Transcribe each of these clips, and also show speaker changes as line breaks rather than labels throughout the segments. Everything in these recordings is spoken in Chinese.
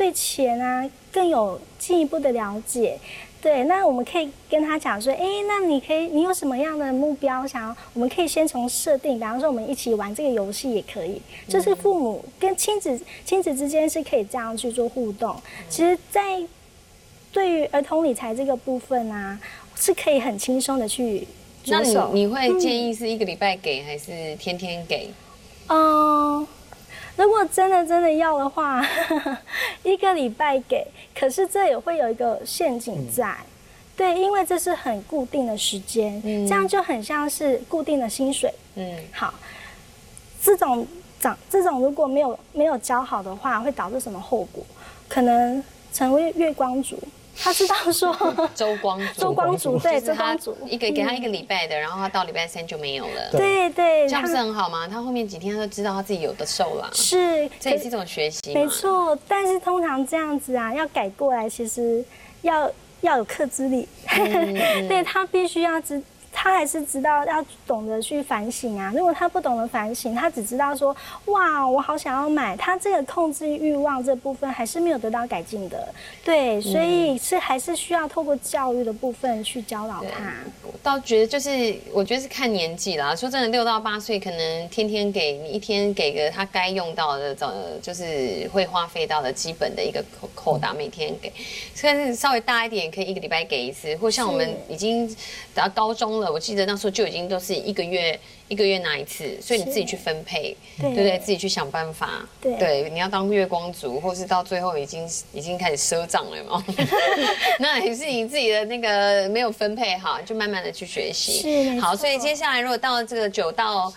对钱啊更有进一步的了解。对，那我们可以跟他讲说，那你有什么样的目标想要？我们可以先从设定，比方说我们一起玩这个游戏也可以，就是父母跟亲子之间是可以这样去做互动。其实，在对于儿童理财这个部分啊，是可以很轻松的去着手。
那你会建议是1个礼拜给，还是天天给？
如果真的要的话，1个礼拜给，可是这也会有一个陷阱在。对，因为这是很固定的时间，这样就很像是固定的薪水。好，这种如果没有教好的话，会导致什么后果？可能成为月光族。他知道说
周光族，
对，周光族
给他1个礼拜的，然后他到礼拜3就没有了。
对，
这样不是很好吗？他后面几天他都知道他自己有的受了。
是，
这也是一种学习。
没错，但是通常这样子啊，要改过来，其实要有克制力。对，他必须要他还是知道要懂得去反省啊。如果他不懂得反省，他只知道说哇，我好想要买，他这个控制欲望这部分还是没有得到改进的。对，所以还是需要透过教育的部分去教导他。
我倒觉得我觉得是看年纪啦。说真的，6到8岁可能天天给你，一天给个他该用到的，就是会花费到的基本的一个扣打，每天给。但是稍微大一点，可以1个礼拜给一次，或像我们已经到高中了。我记得那时候就已经都是一个月拿一次，所以你自己去分配，对不对？自己去想办法。对，你要当月光族，或是到最后已经开始赊账了嘛？那也是你自己的那个没有分配好，就慢慢的去学习。好，所以接下来如果到这个9到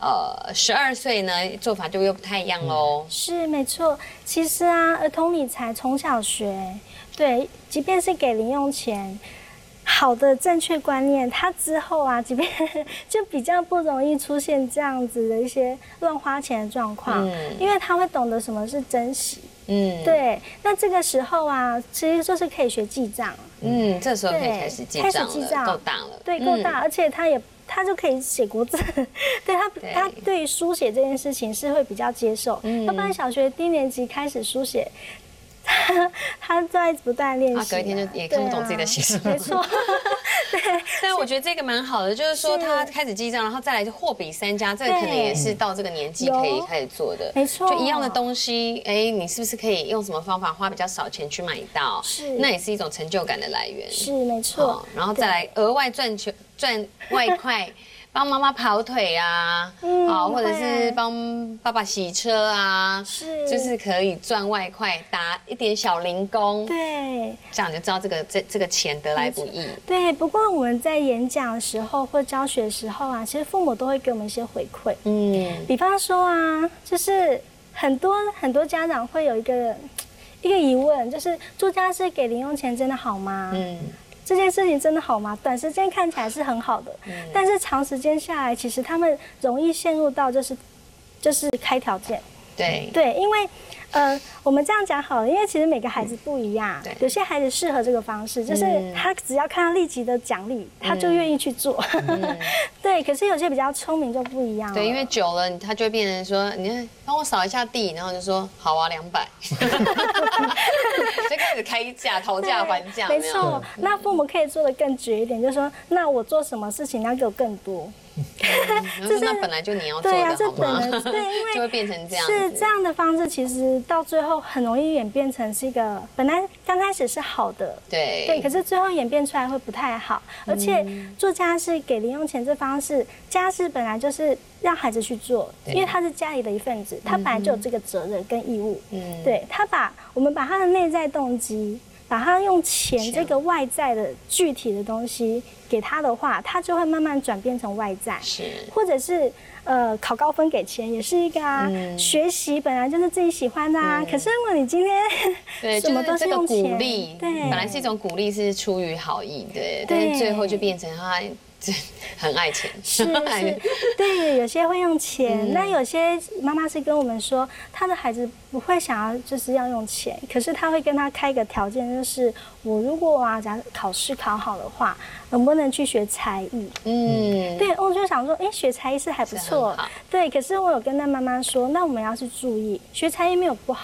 12岁呢，做法就又不太一样喽。
是没错，其实啊，儿童理财从小学，对，即便是给零用钱。好的正确观念，他之后啊，即便就比较不容易出现这样子的一些乱花钱的状况，因为他会懂得什么是珍惜。对。那这个时候啊，其实就是可以学记账。
这时候可以开始记账了，够大了。
对，够大，而且他就可以写国字。对他对于书写这件事情是会比较接受。要不然小学低年级开始书写。他在不断练习，
他隔一天就也看不懂自己的写什么。
没错，对。
但我觉得这个蛮好的，就是说他开始记账，然后再来就货比三家，这个可能也是到这个年纪可以开始做的。
没错，
就一样的东西，你是不是可以用什么方法花比较少钱去买到？
是，
那也是一种成就感的来源。
是，没错。
然后再来额外赚外快。帮妈妈跑腿啊，或者是帮爸爸洗车啊，就是可以赚外快，打一点小零工，
对，
这样就知道这个钱得来不易。
对，不过我们在演讲的时候或教学的时候啊，其实父母都会给我们一些回馈，比方说啊，就是很多家长会有一个疑问，就是做家事给零用钱真的好吗？这件事情真的好吗？短时间看起来是很好的，但是长时间下来，其实他们容易陷入到就是开条件。对，因为我们这样讲好了，因为其实每个孩子不一样，有些孩子适合这个方式，就是他只要看到立即的奖励，他就愿意去做。对，可是有些比较聪明就不一样了。
对，因为久了他就会变成说，你帮我扫一下地，然后就说好啊，200，就开始开价、讨价还价。
没错，那父母可以做的更绝一点，就是说，那我做什么事情，你要给我更多。
那本来就你要做的，好吗？
对，因为
就会变成这样。
是这样的方式，其实到最后很容易演变成是一个本来刚开始是好的，对，可是最后演变出来会不太好。而且做家事给零用钱这方式，家事本来就是让孩子去做，因为他是家里的一份子，他本来就有这个责任跟义务。对，我们把他的内在动机。把他用钱这个外在的具体的东西给他的话，他就会慢慢转变成外在，或者是考高分给钱也是一个啊。学习本来就是自己喜欢的啊，可是如果你今天什么都是用钱，
鼓励，对，本来是一种鼓励，是出于好意，对，但是最后就变成他。很爱钱，
是，对，有些会用钱，那有些妈妈是跟我们说，她的孩子不会想要就是要用钱，可是她会跟他开一个条件，就是我如果假如考试考好的话，能不能去学才艺？对，我就想说，学才艺是还不错，对，可是我有跟那妈妈说，那我们要是注意，学才艺没有不好。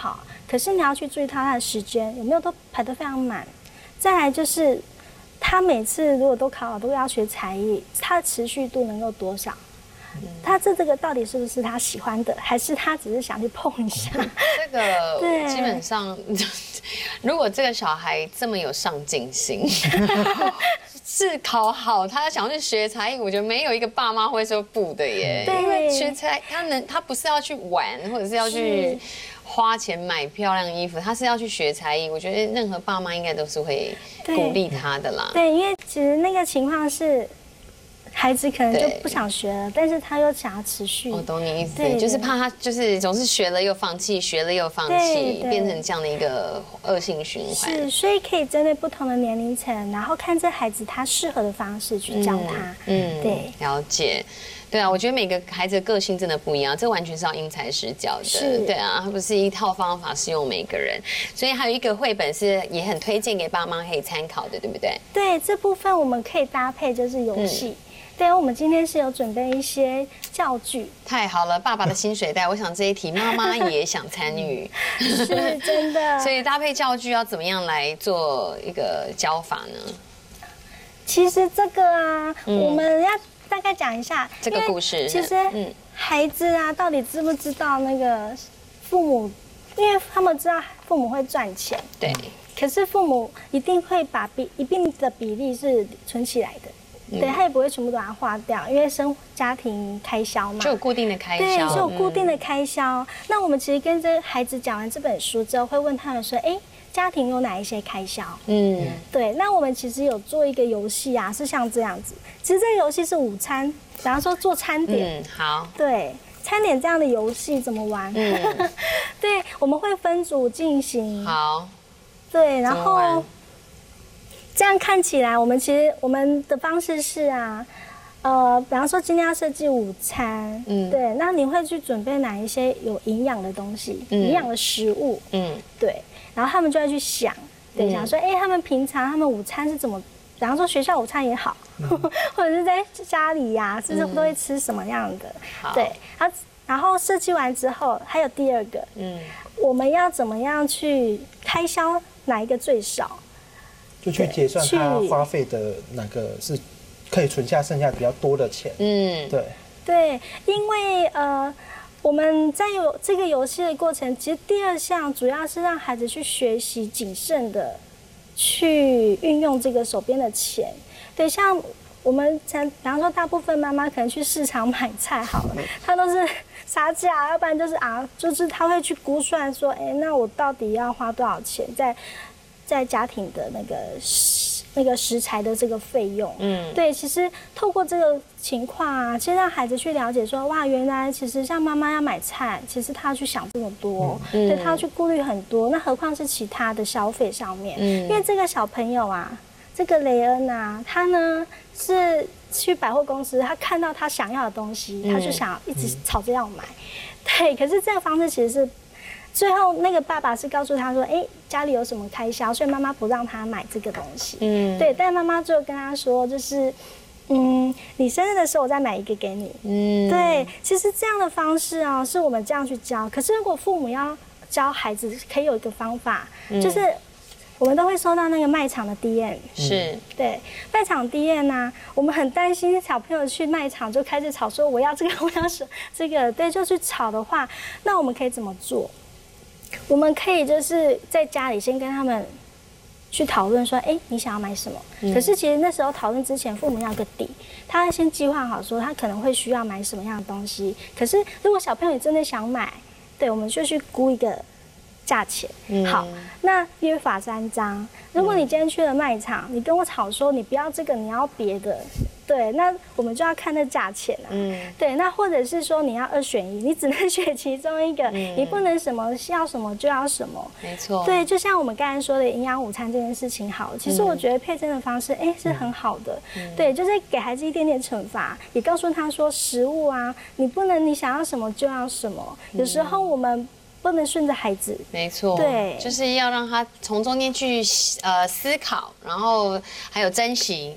可是你要去注意他的时间有没有都排得非常满。再来就是他每次如果都考好都要学才艺，他的持续度能够多少？他这个到底是不是他喜欢的，还是他只是想去碰一下？
这个基本上，如果这个小孩这么有上进心，是考好他想要去学才艺，我觉得没有一个爸妈会说不的耶。
对，
因为学才他不是要去玩，或者是要去花钱买漂亮衣服，他是要去学才艺。我觉得任何爸妈应该都是会鼓励他的啦。
对，因为其实那个情况是。孩子可能就不想学了，但是他又想要持续。
我懂你意思，就是怕他就是总是学了又放弃，学了又放弃，变成这样的一个恶性循环。
是，所以可以针对不同的年龄层，然后看这孩子他适合的方式去教他。对，
了解。对啊，我觉得每个孩子的个性真的不一样，这完全是要因材施教的。
是，
对啊，它不是一套方法适用每个人。所以还有一个绘本是也很推荐给爸妈可以参考的，对不对？
对，这部分我们可以搭配就是游戏。对，我们今天是有准备一些教具。
太好了，爸爸的薪水袋，我想这一题妈妈也想参与，
是真的。
所以搭配教具要怎么样来做一个教法呢？
其实这个啊，我们要大概讲一下
这个故事。
其实，孩子啊，到底知不知道那个父母？因为他们知道父母会赚钱，
对。
可是父母一定会把一定的比例是存起来的。对，他也不会全部都把它花掉，因为家庭开销嘛，
就有固定的开销。
对，是有固定的开销。那我们其实跟这孩子讲完这本书之后，会问他们说：“哎，家庭有哪一些开销？”对。那我们其实有做一个游戏啊，是像这样子。其实这个游戏是午餐，比方说做餐点。
好。
对，餐点这样的游戏怎么玩？对，我们会分组进行。
好。
对，然后。这样看起来，我们的方式是啊，比方说今天要设计午餐，对，那你会去准备哪一些有营养的东西，营养的食物，对，然后他们就会去想，对，想说，哎，他们平常他们午餐是怎么，比方说学校午餐也好，或者是在家里呀，是不是都会吃什么样的？对，然后设计完之后，还有第二个，我们要怎么样去开销哪一个最少？
就去结算他花费的哪个是可以存下剩下比较多的钱。
对，因为我们在这个游戏的过程，其实第二项主要是让孩子去学习谨慎的去运用这个手边的钱。对，像我们比方说大部分妈妈可能去市场买菜好了，她都是杀价，要不然就是她会去估算说，哎，那我到底要花多少钱在家庭的那个食材的这个费用，对，其实透过这个情况啊，其实让孩子去了解说，哇，原来其实像妈妈要买菜，其实她要去想这么多，对，她要去顾虑很多，那何况是其他的消费上面，因为这个小朋友啊，这个雷恩啊，他呢是去百货公司，他看到他想要的东西，他就想一直吵着要买，对，可是这个方式其实是。最后，那个爸爸是告诉他说：“哎，家里有什么开销，所以妈妈不让他买这个东西。”对，但妈妈最后跟他说，就是，你生日的时候我再买一个给你。对，其实这样的方式啊，是我们这样去教。可是如果父母要教孩子，可以有一个方法，就是我们都会收到那个卖场的 DM。
是，
对，卖场 DM 啊，我们很担心小朋友去卖场就开始吵说我要这个，我要这个，对，就去吵的话，那我们可以怎么做？我们可以就是在家里先跟他们去讨论说，哎，你想要买什么？可是其实那时候讨论之前，父母要有个底，他要先计划好说他可能会需要买什么样的东西。可是如果小朋友真的想买，对，我们就去估一个价钱。好，那约法3章。如果你今天去了卖场，你跟我吵说你不要这个，你要别的。对，那我们就要看那价钱啊。对，那或者是说你要2选1，你只能选其中一个，你不能什么要什么就要什么。
没错。
对，就像我们刚才说的营养午餐这件事情好了，其实我觉得佩珍的方式，哎，是很好的。对，就是给孩子一点点惩罚，也告诉他说食物啊，你不能你想要什么就要什么。有时候我们不能顺着孩子，
没错，对，就是要让他从中间去思考，然后还有珍惜。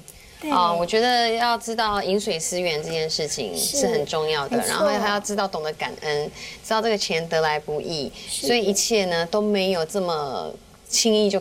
我觉得要知道饮水思源这件事情是很重要的，然后还要知道懂得感恩，知道这个钱得来不易，所以一切呢都没有这么轻易就